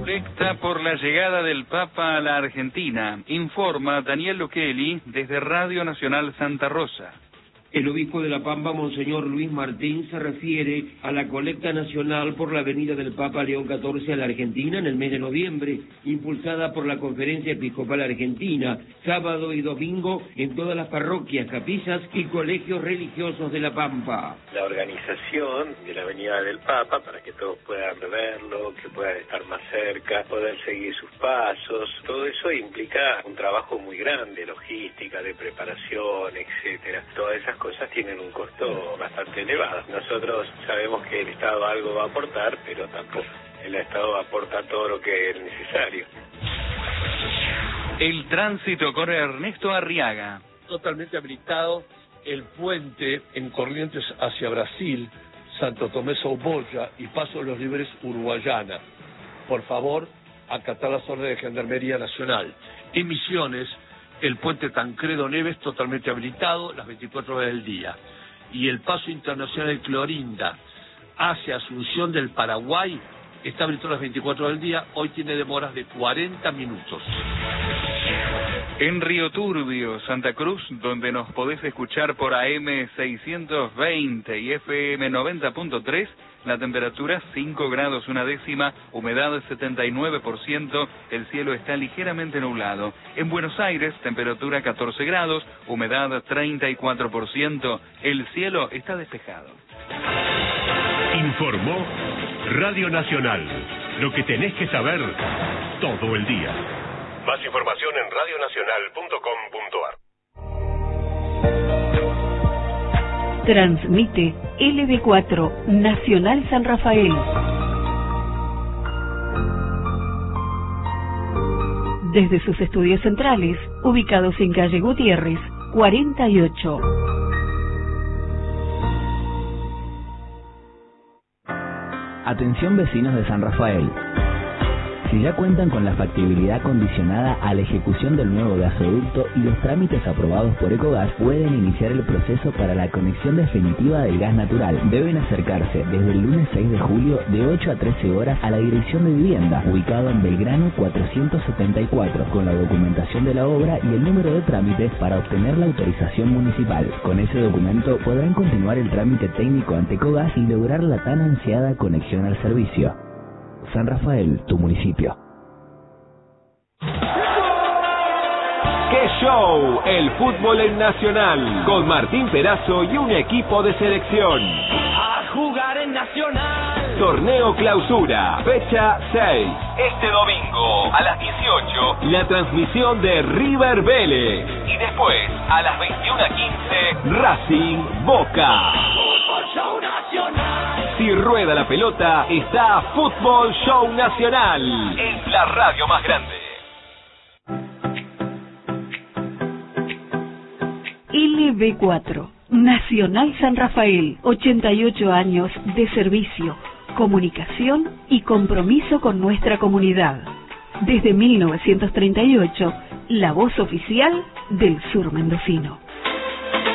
Colecta por la llegada del Papa a la Argentina, informa Daniel Luqueli desde Radio Nacional Santa Rosa. El obispo de La Pampa, Monseñor Luis Martín, se refiere a la colecta nacional por la venida del Papa León XIV a la Argentina en el mes de noviembre, impulsada por la Conferencia Episcopal Argentina, sábado y domingo en todas las parroquias, capillas y colegios religiosos de La Pampa. La organización de la venida del Papa, para que todos puedan verlo, que puedan estar más cerca, poder seguir sus pasos, todo eso implica un trabajo muy grande, logística, de preparación, etcétera. Todas esas cosas tienen un costo bastante elevado. Nosotros sabemos que el Estado algo va a aportar, pero tampoco el Estado aporta todo lo que es necesario. El tránsito con Ernesto Arriaga. Totalmente habilitado el puente en Corrientes hacia Brasil, Santo Tomé Sauboya y Paso de los Libres Uruguayana. Por favor, acatar las órdenes de Gendarmería Nacional. En Misiones, el puente Tancredo Neves totalmente habilitado las 24 horas del día. Y el paso internacional de Clorinda hacia Asunción del Paraguay está habilitado las 24 horas del día. Hoy tiene demoras de 40 minutos. En Río Turbio, Santa Cruz, donde nos podés escuchar por AM 620 y FM 90.3, la temperatura 5 grados una décima, humedad 79%, el cielo está ligeramente nublado. En Buenos Aires, temperatura 14 grados, humedad 34%, el cielo está despejado. Informó Radio Nacional, lo que tenés que saber todo el día. Más información en radionacional.com.ar. Transmite LB4 Nacional San Rafael. Desde sus estudios centrales, ubicados en calle Gutiérrez, 48. Atención vecinos de San Rafael. Si ya cuentan con la factibilidad condicionada a la ejecución del nuevo gasoducto y los trámites aprobados por Ecogas, pueden iniciar el proceso para la conexión definitiva del gas natural. Deben acercarse desde el lunes 6 de julio de 8 a 13 horas a la Dirección de Vivienda, ubicado en Belgrano 474, con la documentación de la obra y el número de trámites para obtener la autorización municipal. Con ese documento podrán continuar el trámite técnico ante Ecogas y lograr la tan ansiada conexión al servicio. San Rafael, tu municipio. ¡Qué show! El fútbol en Nacional, con Martín Perazo y un equipo de selección. A jugar en Nacional. Torneo Clausura, fecha 6. Este domingo, a las 18, la transmisión de River Vélez. Y después, a las 21:15, Racing Boca. Fútbol Show Nacional. Si rueda la pelota, está Fútbol Show Nacional. Es la radio más grande. LB4 Nacional San Rafael, 88 años de servicio, comunicación y compromiso con nuestra comunidad. Desde 1938, la voz oficial del sur mendocino.